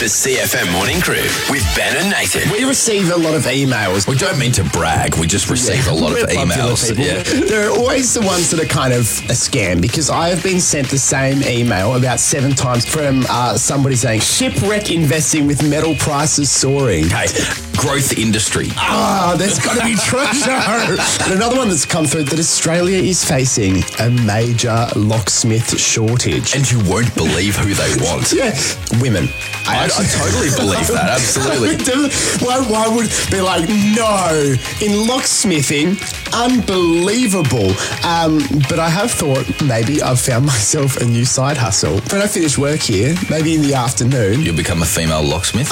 The CFM Morning Crew with Ben and Nathan. We receive a lot of emails. We don't mean to brag. We just receive a lot of emails. Yeah. They're always the ones that are kind of a scam, because I have been sent the same email about 7 times from somebody saying, shipwreck investing with metal prices soaring. Hey, growth industry. There's got to be treasure. And another one that's come through, that Australia is facing a major locksmith shortage. And you won't believe who they want. Yeah, women. I totally believe that, absolutely. Why would be like, no, in locksmithing, unbelievable. But I have thought maybe I've found myself a new side hustle. When I finish work here, maybe in the afternoon. You'll become a female locksmith?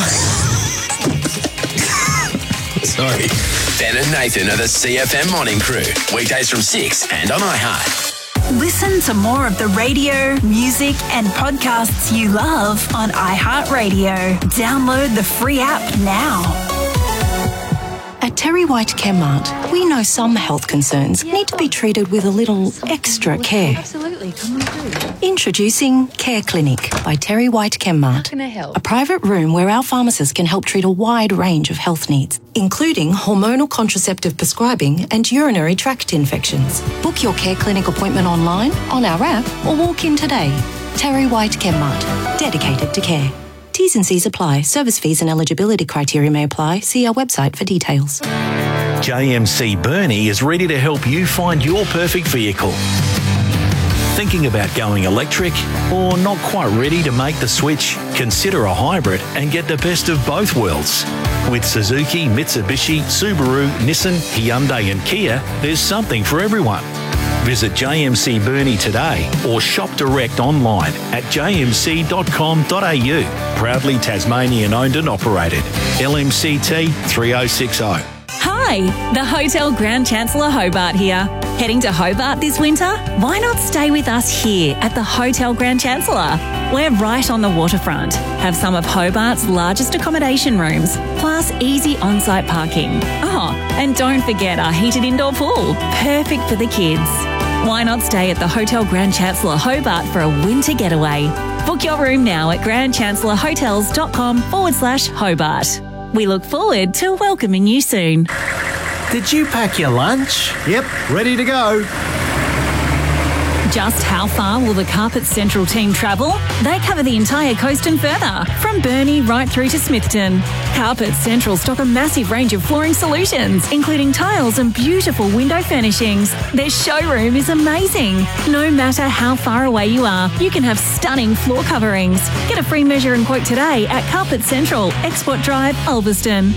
Sorry. Ben and Nathan are the CFM Morning Crew. Weekdays from 6 and on iHeart. Listen to more of the radio, music and podcasts you love on iHeartRadio. Download the free app now. At Terry White Chemmart, we know some health concerns need to be treated with a little extra care. Absolutely, come on through. Introducing Care Clinic by Terry White Chemmart. How can I help? A private room where our pharmacists can help treat a wide range of health needs, including hormonal contraceptive prescribing and urinary tract infections. Book your Care Clinic appointment online, on our app, or walk in today. Terry White Chemmart, dedicated to care. T's and C's apply. Service fees and eligibility criteria may apply. See our website for details. JMC Burnie is ready to help you find your perfect vehicle. Thinking about going electric or not quite ready to make the switch? Consider a hybrid and get the best of both worlds. With Suzuki, Mitsubishi, Subaru, Nissan, Hyundai and Kia, there's something for everyone. Visit JMC Burnie today or shop direct online at jmc.com.au. Proudly Tasmanian owned and operated. LMCT 3060. Hi, the Hotel Grand Chancellor Hobart here. Heading to Hobart this winter? Why not stay with us here at the Hotel Grand Chancellor? We're right on the waterfront, have some of Hobart's largest accommodation rooms, plus easy on-site parking. Oh, and don't forget our heated indoor pool, perfect for the kids. Why not stay at the Hotel Grand Chancellor Hobart for a winter getaway? Book your room now at grandchancellorhotels.com/Hobart. We look forward to welcoming you soon. Did you pack your lunch? Yep, ready to go. Just how far will the Carpet Central team travel? They cover the entire coast and further, from Burnie right through to Smithton. Carpet Central stock a massive range of flooring solutions, including tiles and beautiful window furnishings. Their showroom is amazing. No matter how far away you are, you can have stunning floor coverings. Get a free measure and quote today at Carpet Central, Export Drive, Ulverston.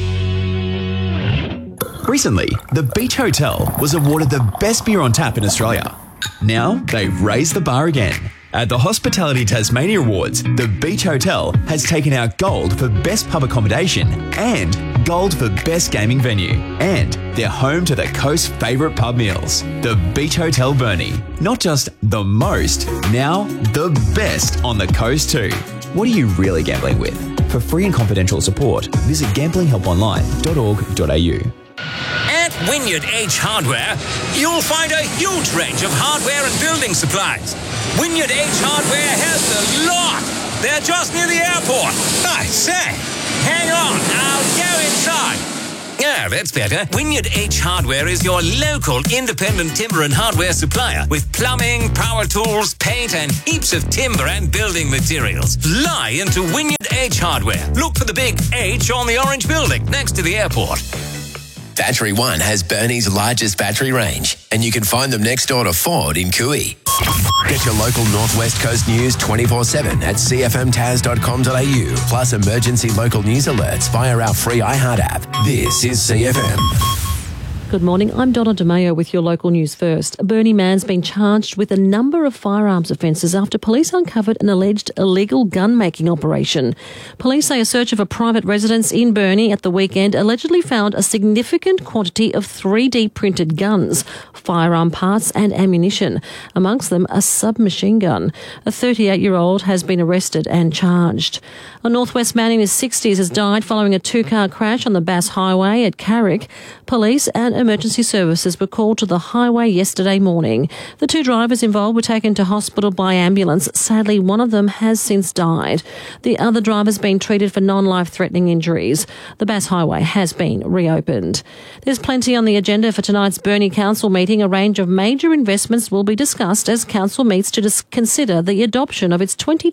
Recently, the Beach Hotel was awarded the best beer on tap in Australia. Now, they've raised the bar again. At the Hospitality Tasmania Awards, the Beach Hotel has taken out gold for best pub accommodation and gold for best gaming venue. And they're home to the coast's favourite pub meals. The Beach Hotel Burnie. Not just the most, now the best on the coast too. What are you really gambling with? For free and confidential support, visit gamblinghelponline.org.au. At Wynyard H Hardware, you'll find a huge range of hardware and building supplies. Wynyard H Hardware has a lot. They're just near the airport. I say, hang on, I'll go inside. Yeah, that's better. Wynyard H Hardware is your local independent timber and hardware supplier with plumbing, power tools, paint and heaps of timber and building materials. Fly into Wynyard H Hardware. Look for the big H on the orange building next to the airport. Battery One has Burnie's largest battery range, and you can find them next door to Ford in Cooey. Get your local Northwest Coast news 24/7 at cfmtas.com.au, plus emergency local news alerts via our free iHeart app. This is CFM. Good morning, I'm Donna DeMayo with your local news first. A Burnie man's been charged with a number of firearms offences after police uncovered an alleged illegal gun-making operation. Police say a search of a private residence in Burnie at the weekend allegedly found a significant quantity of 3D printed guns, firearm parts and ammunition, amongst them a submachine gun. A 38-year-old has been arrested and charged. A Northwest man in his 60s has died following a two-car crash on the Bass Highway at Carrick. Police and emergency services were called to the highway yesterday morning. The 2 drivers involved were taken to hospital by ambulance. Sadly, one of them has since died. The other driver's been treated for non-life-threatening injuries. The Bass Highway has been reopened. There's plenty on the agenda for tonight's Burnie Council meeting. A range of major investments will be discussed as Council meets to consider the adoption of its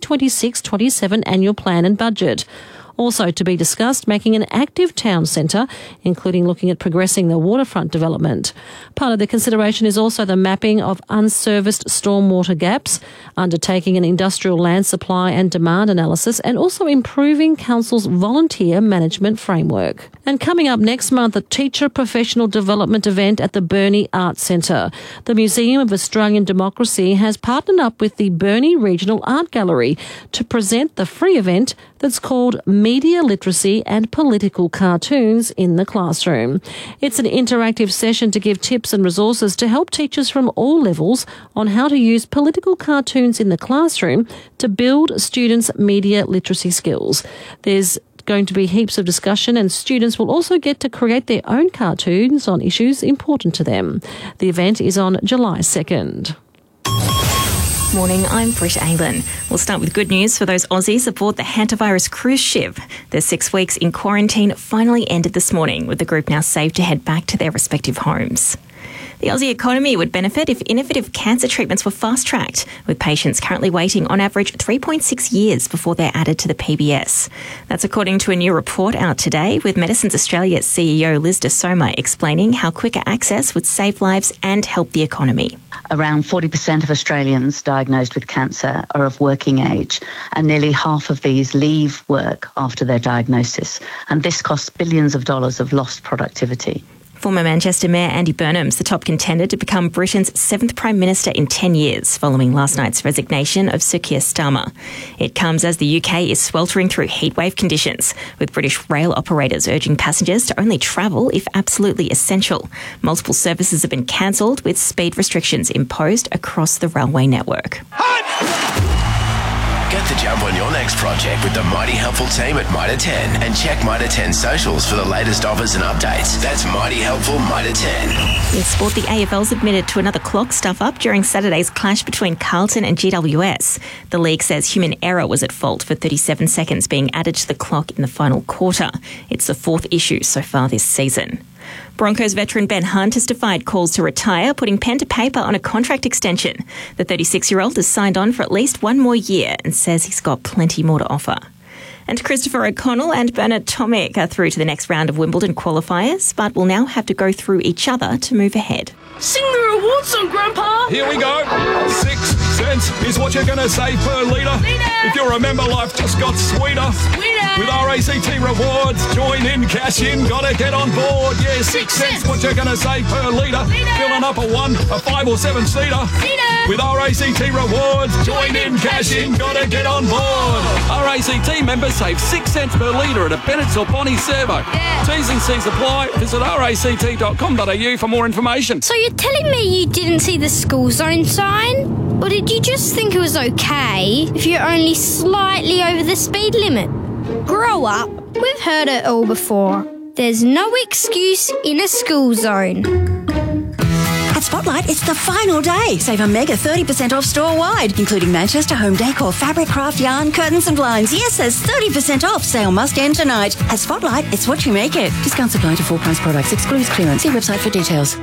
2026-27 annual plan and budget. Also to be discussed, making an active town centre, including looking at progressing the waterfront development. Part of the consideration is also the mapping of unserviced stormwater gaps, undertaking an industrial land supply and demand analysis, and also improving Council's volunteer management framework. And coming up next month, a teacher professional development event at the Burnie Arts Centre. The Museum of Australian Democracy has partnered up with the Burnie Regional Art Gallery to present the free event that's called Media Literacy and Political Cartoons in the Classroom. It's an interactive session to give tips and resources to help teachers from all levels on how to use political cartoons in the classroom to build students' media literacy skills. There's going to be heaps of discussion, and students will also get to create their own cartoons on issues important to them. The event is on July 2nd. Morning, I'm Britt Aylan. We'll start with good news for those Aussies aboard the hantavirus cruise ship. Their 6 weeks in quarantine finally ended this morning, with the group now safe to head back to their respective homes. The Aussie economy would benefit if innovative cancer treatments were fast-tracked, with patients currently waiting on average 3.6 years before they're added to the PBS. That's according to a new report out today, with Medicines Australia CEO Liz De Soma explaining how quicker access would save lives and help the economy. Around 40% of Australians diagnosed with cancer are of working age, and nearly half of these leave work after their diagnosis. And this costs billions of dollars of lost productivity. Former Manchester Mayor Andy Burnham's the top contender to become Britain's 7th Prime Minister in 10 years, following last night's resignation of Sir Keir Starmer. It comes as the UK is sweltering through heatwave conditions, with British rail operators urging passengers to only travel if absolutely essential. Multiple services have been cancelled, with speed restrictions imposed across the railway network. Get the jump on your next project with the Mighty Helpful team at Mitre 10 and check Mitre 10 socials for the latest offers and updates. That's Mighty Helpful Mitre 10. In sport, the AFL's admitted to another clock stuff-up during Saturday's clash between Carlton and GWS. The league says human error was at fault for 37 seconds being added to the clock in the final quarter. It's the 4th issue so far this season. Broncos veteran Ben Hunt has defied calls to retire, putting pen to paper on a contract extension. The 36-year-old has signed on for at least 1 more year and says he's got plenty more to offer. And Christopher O'Connell and Bernard Tomic are through to the next round of Wimbledon qualifiers, but will now have to go through each other to move ahead. Sing the reward song, Grandpa! Here we go. 6 cents is what you're going to save per litre. If you remember, life just got sweeter. With RACT rewards, join in, cash in, gotta get on board. Yeah, 6 cents, what you're going to save per litre. Filling up a 1, a 5 or 7 seater. With RACT rewards, join in, cash in, gotta get on board. RACT members save 6 cents per litre at a Bennett's or Bonnie servo. T's and C's apply. Visit ract.com.au for more information. So you're telling me you didn't see the school zone sign? Or did you just think it was okay if you're only slightly over the speed limit? Grow up. We've heard it all before. There's no excuse in a school zone. At Spotlight, it's the final day. Save a mega 30% off store-wide, including Manchester home decor, fabric, craft, yarn, curtains and blinds. Yes, there's 30% off. Sale must end tonight. At Spotlight, it's what you make it. Discounts apply to full-price products. Excludes clearance. See website for details.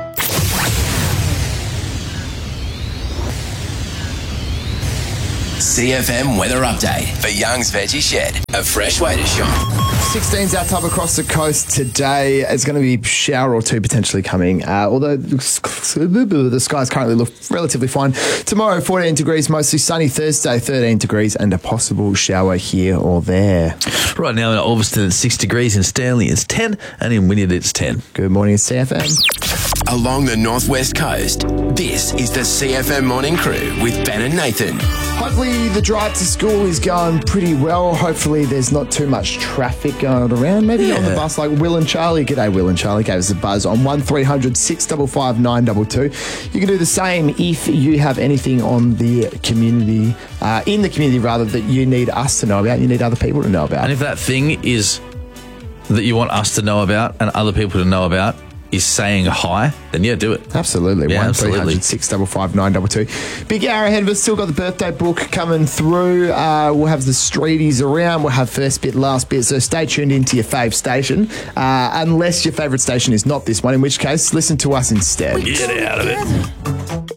CFM weather update for Young's Veggie Shed. A fresh way to shop. 16's our top across the coast today. It's going to be a shower or two potentially coming, although the skies currently look relatively fine. Tomorrow, 14 degrees, mostly sunny. Thursday, 13 degrees, and a possible shower here or there. Right now in Ulverston, it's 6 degrees. In Stanley, it's 10, and in Wynyard, it's 10. Good morning, it's CFM. Along the northwest coast, this is the CFM Morning Crew with Ben and Nathan. Hopefully the drive to school is going pretty well. Hopefully there's not too much traffic going around. Maybe on the bus like Will and Charlie. G'day, Will and Charlie. Gave us a buzz on 1300 655 922. You can do the same if you have anything on the community, in the community rather, that you need us to know about, you need other people to know about. And if that thing is that you want us to know about and other people to know about is saying hi, then yeah, do it. Absolutely. Yeah, 1300 655 922. Big hour ahead of us. Still got the birthday book coming through. We'll have the streeties around. We'll have first bit, last bit. So stay tuned into your fave station. Unless your favourite station is not this one, in which case, listen to us instead. Get out of it.